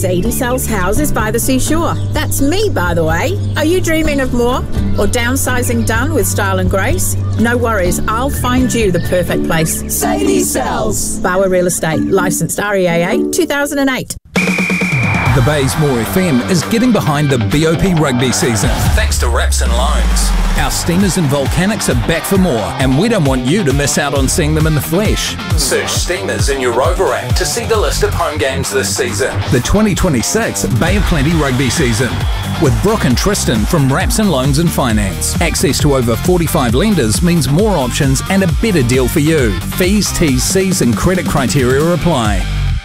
Sadie sells houses by the seashore. That's me, by the way. Are you dreaming of more? Or downsizing done with style and grace? No worries, I'll find you the perfect place. Sadie Sells. Bauer Real Estate, licensed REAA 2008. The Bay's More FM is getting behind the BOP rugby season thanks to Raps and Loans. Our Steamers and Volcanics are back for more, and we don't want you to miss out on seeing them in the flesh. Search Steamers in your Rover app to see the list of home games this season. The 2026 Bay of Plenty rugby season. With Brooke and Tristan from Raps and Loans and Finance. Access to over 45 lenders means more options and a better deal for you. Fees, T's, C's and credit criteria apply.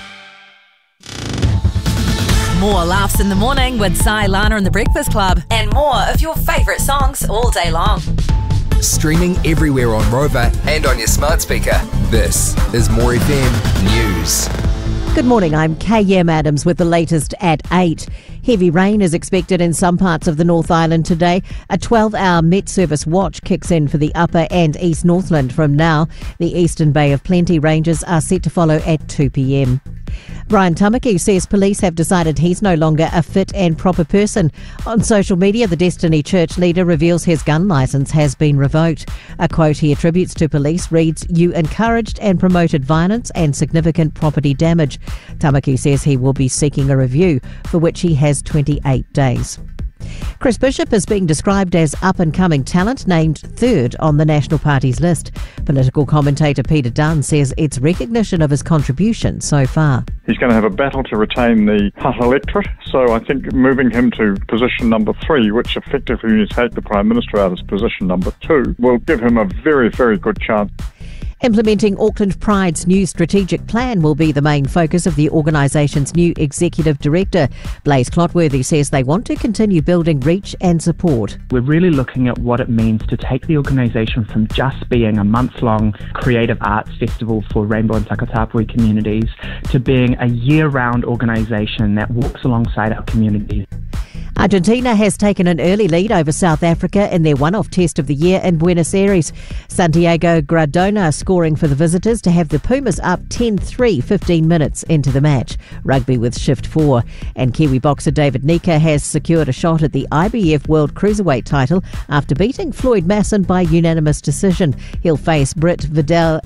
More laughs in the morning with Sai, Lana and the Breakfast Club. And more of your favourite songs all day long. Streaming everywhere on Rover and on your smart speaker. This is More FM News. Good morning, I'm KM Adams with the latest at 8. Heavy rain is expected in some parts of the North Island today. A 12-hour Met Service watch kicks in for the Upper and East Northland from now. The Eastern Bay of Plenty ranges are set to follow at 2 p.m. Brian Tamaki says police have decided he's no longer a fit and proper person. On social media, the Destiny Church leader reveals his gun licence has been revoked. A quote he attributes to police reads, "You encouraged and promoted violence and significant property damage." Tamaki says he will be seeking a review, for which he has 28 days. Chris Bishop is being described as up-and-coming talent, named third on the National Party's list. Political commentator Peter Dunn says it's recognition of his contribution so far. He's going to have a battle to retain the Hutt electorate, so I think moving him to position number 3, which effectively when you take the Prime Minister out as position number 2, will give him a very, very good chance. Implementing Auckland Pride's new strategic plan will be the main focus of the organisation's new executive director. Blaise Clotworthy says they want to continue building reach and support. We're really looking at what it means to take the organisation from just being a month-long creative arts festival for Rainbow and Takatapui communities to being a year-round organisation that walks alongside our communities. Argentina has taken an early lead over South Africa in their one-off test of the year in Buenos Aires. Santiago Grondona scoring for the visitors to have the Pumas up 10-3 15 minutes into the match. Rugby with shift 4. And Kiwi boxer David Nika has secured a shot at the IBF World Cruiserweight title after beating Floyd Masson by unanimous decision. He'll face Britt Vidal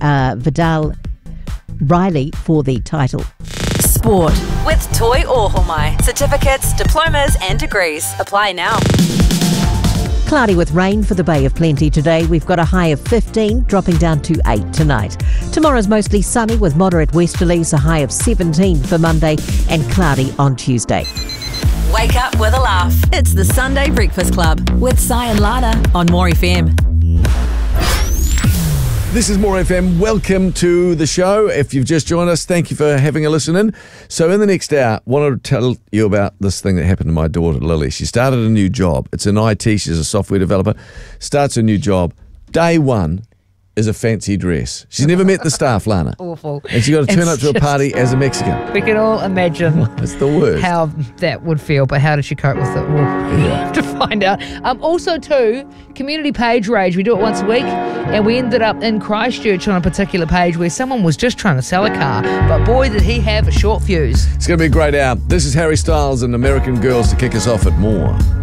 Riley for the title. Sport with Toi Ohomai. Certificates, diplomas and degrees. Apply now. Cloudy with rain for the Bay of Plenty today. We've got a high of 15, dropping down to 8 tonight. Tomorrow's mostly sunny with moderate westerlies, a high of 17 for Monday, and cloudy on Tuesday. Wake up with a laugh. It's the Sunday Breakfast Club with Sai and Lana on More FM. This is More FM. Welcome to the show. If you've just joined us, thank you for having a listen in. So in the next hour, I wanted to tell you about this thing that happened to my daughter, Lily. She started a new job. It's in IT. She's a software developer. Starts a new job. Day one is a fancy dress. She's never met the staff, Lana. Awful. And she got to turn up to a party as a Mexican. We can all imagine It's the worst. how that would feel, but how did she cope with it? We'll have to find out. Also, too, community page rage. We do it once a week, and we ended up in Christchurch on a particular page where someone was just trying to sell a car, but boy, did he have a short fuse. It's going to be a great hour. This is Harry Styles and American Girls to kick us off at More.